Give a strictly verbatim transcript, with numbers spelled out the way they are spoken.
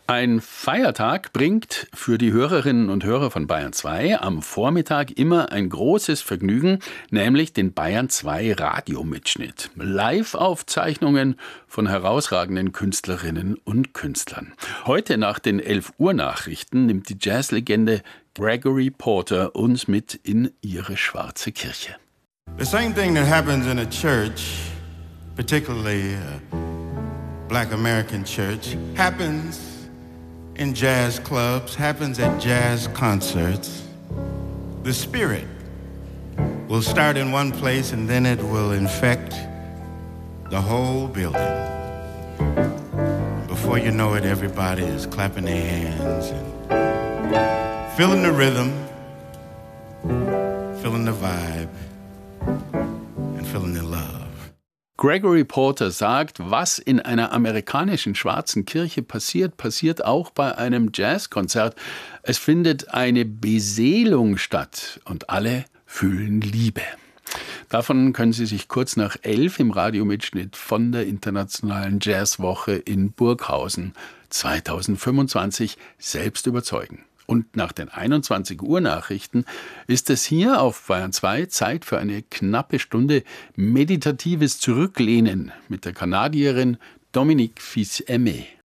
Ein Feiertag bringt für die Hörerinnen und Hörer von Bayern zwei am Vormittag immer ein großes Vergnügen, nämlich den Bayern zwei Radiomitschnitt. Live-Aufzeichnungen von herausragenden Künstlerinnen und Künstlern. Heute nach den elf Uhr Nachrichten nimmt die Jazzlegende Gregory Porter uns mit in ihre schwarze Kirche. The same thing that happens in a church, particularly a Black American church, happens in jazz clubs, happens at jazz concerts. The spirit will start in one place and then it will infect the whole building. Before you know it, everybody is clapping their hands and feeling the rhythm, feeling the vibe, and feeling the love. Gregory Porter sagt, was in einer amerikanischen schwarzen Kirche passiert, passiert auch bei einem Jazzkonzert. Es findet eine Beseelung statt und alle fühlen Liebe. Davon können Sie sich kurz nach elf im Radiomitschnitt von der Internationalen Jazzwoche in Burghausen zweitausendfünfundzwanzig selbst überzeugen. Und nach den einundzwanzig Uhr Nachrichten ist es hier auf Bayern zwei Zeit für eine knappe Stunde meditatives Zurücklehnen mit der Kanadierin Dominique Fils-Aimé.